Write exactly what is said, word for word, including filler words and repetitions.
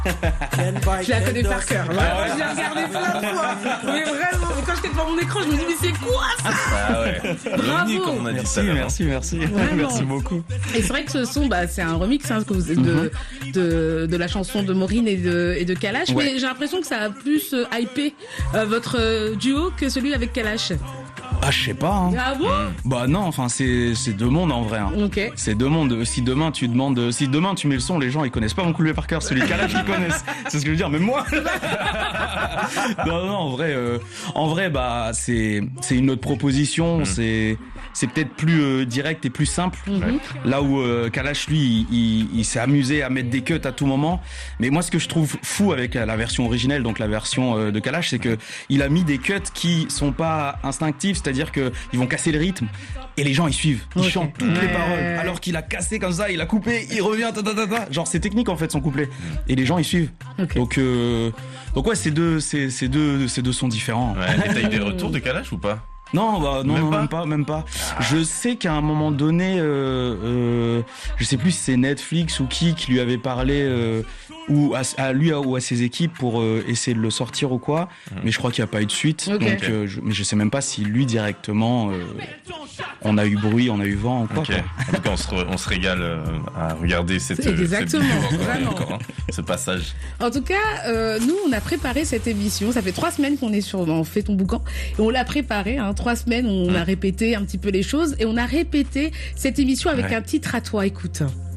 Je la connais par cœur. Vraiment, je l'ai regardée plein de fois. Mais vraiment, mais quand j'étais devant mon écran, je me dis, mais c'est quoi ça? Ah ouais. Bravo. Comme on a dit Merci, ça, merci, merci. Merci beaucoup. Et c'est vrai que ce son, bah, c'est un remix hein, que vous- de, de, de la chanson de Maureen et de, et de Kalash. Ouais. Mais j'ai l'impression que ça a plus euh, hypé euh, votre euh, duo que celui avec Kalash. Ah, je sais pas. Hein. Ah bon? Bah non, enfin c'est c'est deux mondes en vrai. Hein. Ok. C'est deux mondes. Si demain tu demandes, si demain tu mets le son, les gens ils connaissent pas mon couplet par cœur. Celui de Kalash ils connaissent. C'est ce que je veux dire. Mais moi. non non en vrai, euh, en vrai bah c'est c'est une autre proposition. Mm. C'est c'est peut-être plus euh, direct et plus simple. Mhm. Là où euh, Kalash lui il, il, il s'est amusé à mettre des cuts à tout moment. Mais moi ce que je trouve fou avec la version originelle, donc la version euh, de Kalash, c'est que il a mis des cuts qui sont pas instinctifs, c'est-à-dire que ils vont casser le rythme et les gens ils suivent, ils Ok. chantent toutes les Ouais. paroles alors qu'il a cassé comme ça, il a coupé, il revient ta ta ta ta. Genre c'est technique en fait son couplet et les gens ils suivent. Ok. Donc euh, donc ouais, ces deux ces ces deux ces deux sont différents. Ouais. Et t'as eu des retours de Kalash ou pas? Non, bah, non, Même non, pas même pas, même pas. Je sais qu'à un moment donné, euh, euh, je sais plus si c'est Netflix ou qui qui lui avait parlé, euh, ou à, à lui ou à ses équipes pour euh, essayer de le sortir ou quoi. Mhm. Mais je crois qu'il n'y a pas eu de suite. Ok. Donc, euh, je, mais je sais même pas si lui directement, euh, on a eu bruit, on a eu vent ou quoi. Ok. quoi. En tout cas, on se, re- on se régale euh, à regarder cette, euh, Exactement, cette vidéo encore, vraiment. encore, hein, ce passage. En tout cas, euh, nous, on a préparé cette émission. Ça fait trois semaines qu'on est sur, on fait ton boucan, et on l'a préparé. Hein, trois semaines, on Mm. a répété un petit peu les choses, et on a répété cette émission avec Ouais. un titre à toi. Écoute.